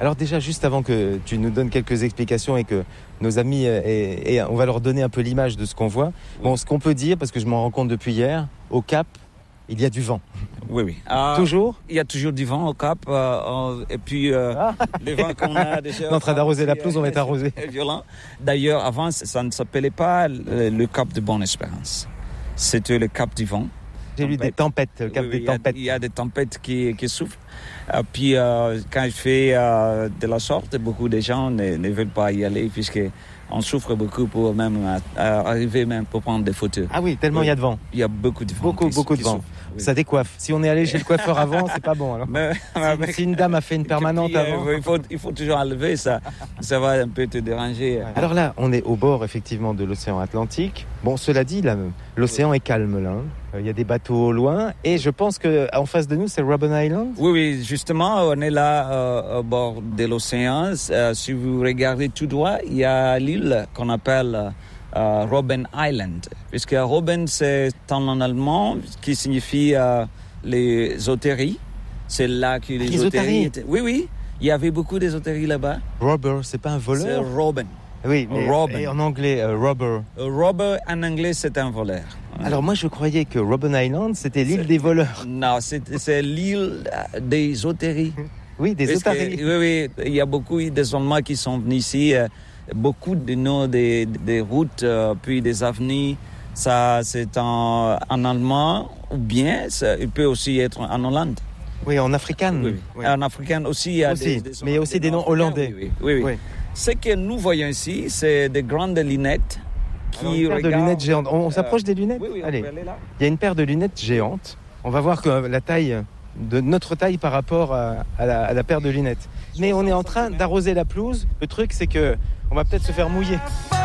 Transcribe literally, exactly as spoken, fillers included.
Alors déjà, juste avant que tu nous donnes quelques explications et que nos amis, et, et on va leur donner un peu l'image de ce qu'on voit. Oui. Bon, ce qu'on peut dire, parce que je m'en rends compte depuis hier, au Cap, il y a du vent. Oui, oui. Euh, toujours Il y a toujours du vent au Cap. Euh, et puis, euh, ah. le vent qu'on a déjà... On est en train d'arroser la pelouse, on va être arrosé. Violent. D'ailleurs, avant, ça ne s'appelait pas le, le Cap de Bonne-Espérance. C'était le Cap du vent. J'ai lu des tempêtes, le Cap oui, des tempêtes. Il y a des tempêtes qui, qui souffrent. Et puis, euh, quand je fais euh, de la sorte, beaucoup de gens ne, ne veulent pas y aller puisqu'on souffre beaucoup pour même euh, arriver même pour prendre des photos. Ah oui, tellement il oui. y a de vent. Il y a beaucoup de vent. Beaucoup, qui, beaucoup qui de vent. Souffre, oui. Ça décoiffe. Si on est allé chez le coiffeur avant, c'est pas bon. Alors. Mais, si, si une dame a fait une permanente puis, avant... Euh, il, faut, il faut toujours enlever ça. Ça va un peu te déranger. Ouais. Alors là, on est au bord effectivement de l'océan Atlantique. Bon, cela dit, là, l'océan oui. est calme là. Il y a des bateaux au loin et je pense qu'en face de nous, c'est Robben Island. Oui, oui, justement, on est là euh, au bord de l'océan. Euh, si vous regardez tout droit, il y a l'île qu'on appelle euh, Robben Island. Puisque Robben, c'est en allemand qui signifie euh, les otaries. C'est là que les, les otaries étaient. Oui, oui, il y avait beaucoup d'ésotéries là-bas. Robber, c'est pas un voleur? C'est Robben. Oui, mais et en anglais, uh, robber. Uh, robber, en anglais, c'est un voleur. Alors moi, je croyais que Robben Island, c'était l'île c'est... des voleurs. Non, c'est, c'est l'île des otaries. Oui, des otaries. Oui, oui, il y a beaucoup des Allemands qui sont venus ici. Euh, beaucoup de noms des, des routes, euh, puis des avenues. Ça, c'est en, en allemand, ou bien ça, il peut aussi être en Hollande. Oui, en africain. Oui, oui. En africain aussi, il y a aussi, des, des mais il y a aussi des, des noms hollandais. Oui, oui, oui. oui. Ce que nous voyons ici, c'est des grandes lunettes qui Alors, une paire regardent... de lunettes géantes. On, on s'approche des lunettes? Oui, oui, allez. On peut aller là. Il y a une paire de lunettes géantes. On va voir que la taille de notre taille par rapport à, à, la, à la paire de lunettes. Mais on est en train d'arroser la pelouse. Le truc, c'est que on va peut-être se faire mouiller.